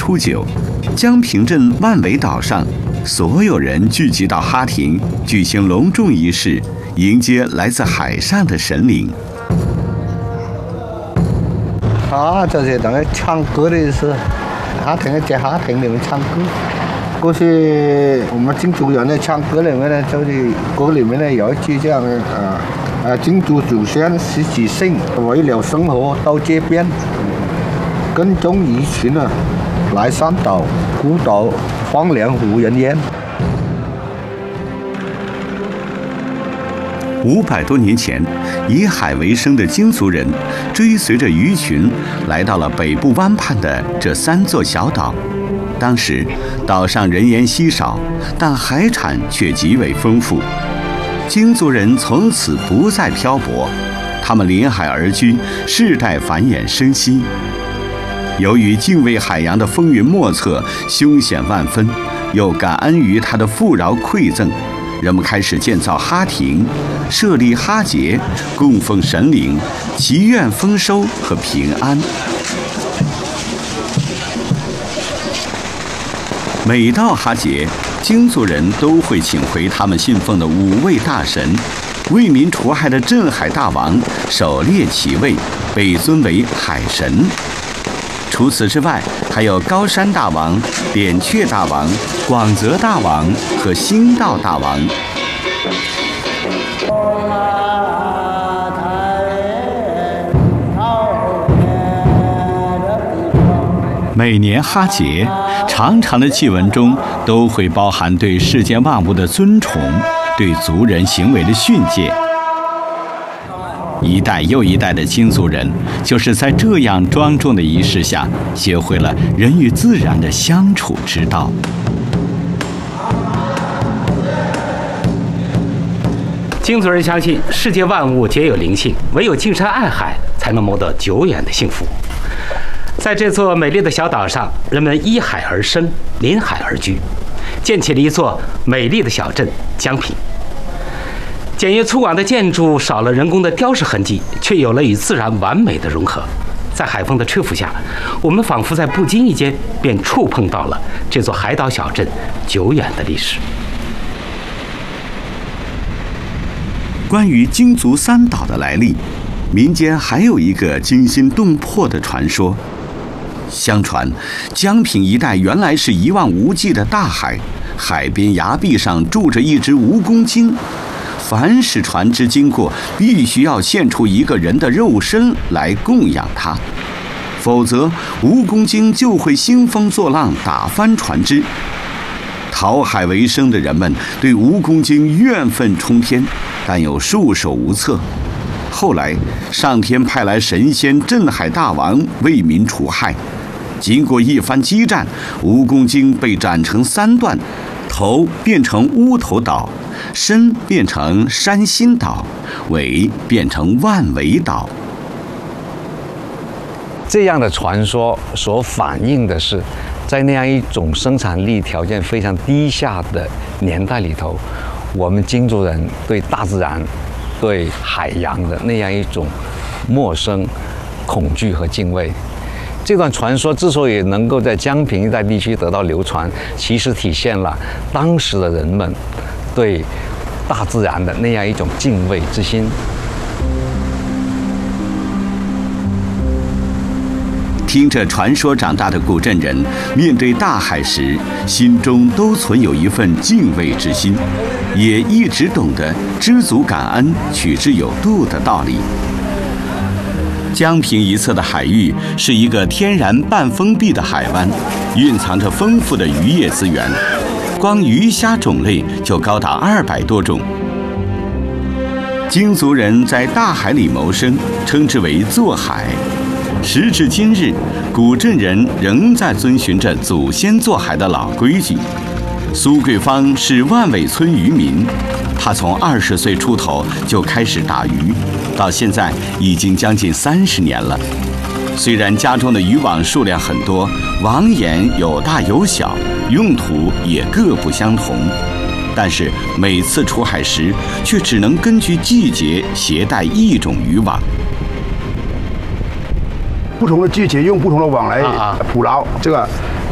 初9，江平镇万尾岛上，所有人聚集到哈亭，举行隆重仪式，迎接来自海上的神灵。 就是等于唱歌的意思，哈亭在哈亭里面唱歌。过去我们金族人的唱歌里面呢，就是歌里面呢有一句这样的金族祖先十几姓为了生活到这边，跟踪移群呢，来山岛孤岛荒凉无人烟。 500多年前，以海为生的京族人追随着鱼群来到了北部湾畔的这3座小岛。当时岛上人烟稀少，但海产却极为丰富。京族人从此不再漂泊，他们临海而居，世代繁衍生息。由于敬畏海洋的风云莫测、凶险万分，又感恩于它的富饶馈赠，人们开始建造哈亭，设立哈节，供奉神灵，祈愿丰收和平安。每到哈节，京族人都会请回他们信奉的5位大神，为民除害的镇海大王狩猎其位，被尊为海神。除此之外，还有高山大王、扁鹊大王、广泽大王和兴道大王。每年哈节，长长的祭文中都会包含对世间万物的尊崇，对族人行为的训诫。一代又一代的京族人，就是在这样庄重的仪式下，学会了人与自然的相处之道。 京族人相信世界万物皆有灵性，唯有敬山爱海，才能谋得久远的幸福。在这座美丽的小岛上，人们依海而生，临海而居，建起了一座美丽的小镇江平。简约粗犷的建筑少了人工的雕饰痕迹，却有了与自然完美的融合。在海风的吹拂下，我们仿佛在不经意间便触碰到了这座海岛小镇久远的历史。 关于京族3岛的来历，民间还有一个惊心动魄的传说。相传，江平一带原来是一望无际的大海，海边崖壁上住着一只蜈蚣精。凡是船只经过，必须要献出一个人的肉身来供养它，否则蜈蚣精就会兴风作浪，打翻船只。讨海为生的人们对蜈蚣精怨愤冲天，但又束手无策。后来，上天派来神仙镇海大王为民除害。经过一番激战，蜈蚣精被斩成3段，头变成乌头岛，身变成山心岛，尾变成万尾岛。 这样的传说所反映的是，在那样一种生产力条件非常低下的年代里头，我们京族人对大自然、对海洋的那样一种陌生、恐惧和敬畏。这段传说之所以能够在江平一带地区得到流传，其实体现了当时的人们对大自然的那样一种敬畏之心。 听着传说长大的古镇人，面对大海时，心中都存有一份敬畏之心，也一直懂得知足感恩、取之有度的道理。江平一侧的海域是一个天然半封闭的海湾，蕴藏着丰富的渔业资源，光鱼虾种类就高达200多种。京族人在大海里谋生，称之为做海。时至今日，古镇人仍在遵循着祖先做海的老规矩。苏桂芳是万尾村渔民，他从20岁出头就开始打鱼，到现在已经将近30年了。虽然家中的渔网数量很多，网眼有大有小，用途也各不相同，但是每次出海时却只能根据季节携带一种渔网。 不同的季节用不同的网来捕捞，这个